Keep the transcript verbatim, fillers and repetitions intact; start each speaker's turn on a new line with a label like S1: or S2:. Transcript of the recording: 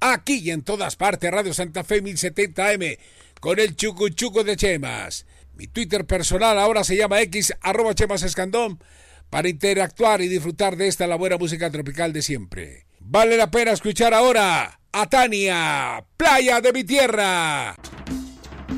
S1: aquí y en todas partes, Radio Santa Fe mil setenta M, con el chucu chucu de Chemas. Mi Twitter personal ahora se llama X, arroba Chemas Escandón, para interactuar y disfrutar de esta la buena música tropical de siempre. Vale la pena escuchar ahora a Tania, Playa de mi Tierra.